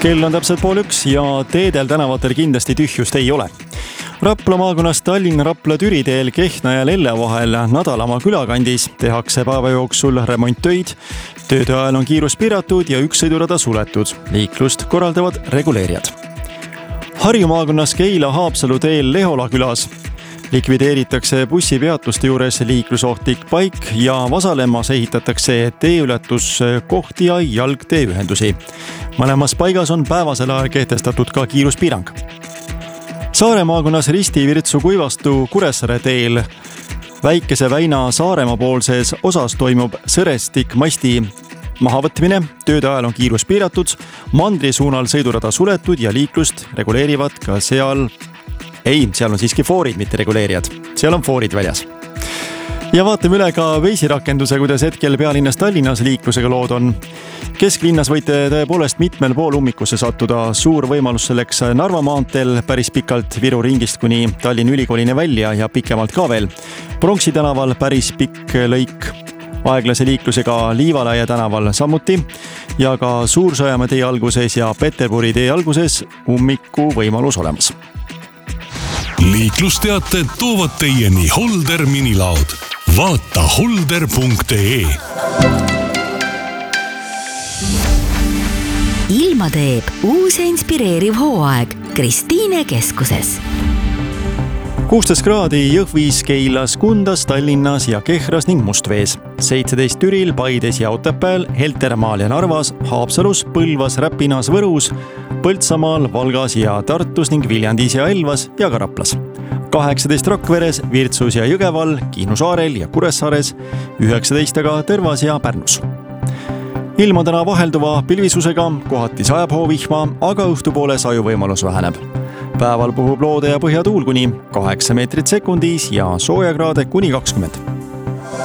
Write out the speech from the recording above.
Kell on täpselt 12 ja teedel tänavatel kindlasti tühjust ei ole. Rapla maakonnas Tallinna-Rapla Türi teel Kehtna ja Lelle vahel Nadalamaa külakandis tehakse päeva jooksul remonttöid. Tööde ajal on kiirus piiratud ja üks sõidurada suletud. Liiklust korraldavad reguleerijad. Harju maakonnas Keila-Haapsalu teel Lehola külas likvideeritakse bussipeatuste juures liiklusohtlik paik ja Vasalemmas ehitatakse teeületuskohti ja jalgteeühendusi. Mõlemas paigas on päevasel ajal kehtestatud ka kiiruspiirang. Saare maakonnas Risti-Virtsu Kuivastu Kuressaare teel Väikese Väina Saaremaa poolses osas toimub sõrestik masti mahavõtmine. Tööde ajal on kiirus piiratud, mandri suunal sõidurada suletud ja liiklust reguleerivad ka seal on siiski foorid, mitte reguleerijad. Seal on foorid väljas. Ja vaatame üle ka veisirakenduse, kuidas hetkel pealinnas Tallinnas liiklusega lood on. Kesklinnas võite tõepoolest mitmel pool ummikusse sattuda. Suur võimalus selleks Narva maanteel päris pikalt Viru ringist kuni Tallinna Ülikoolini välja ja pikemalt ka veel. Pronksi tänaval päris pikk lõik. Aeglase liiklusega Liivalaia tänaval samuti ja ka Suur-Sõjamäe tee alguses ja Peterburi tee alguses ummiku võimalus olemas. Liiklusteated toovad teieni Holder minilaud. Vaata holder.ee. Ilma teeb uus ja inspireeriv hooaeg Kristiine keskuses. 16 kraadi Jõhvis, Keilas, Kundas, Tallinnas ja Kehras ning Mustvees. 17 Türil, Paides ja Otepääl, Heltermaal ja Narvas, Haapsalus, Põlvas, Räpinas, Võrus, Põltsamaal, Valgas ja Tartus ning Viljandis ja Elvas ja ka Raplas. 18 Rakveres, Virtsus ja Jõgeval, Kihnu saarel ja Kuressaares, 19 aga Tõrvas ja Pärnus. Ilm on täna vahelduva pilvisusega, kohati sajab hoovihma, aga õhtupoole sajuvõimalus väheneb. Päeval puhub loode ja põhjatuul kuni 8 meetrit sekundis ja soojakraade kuni 20.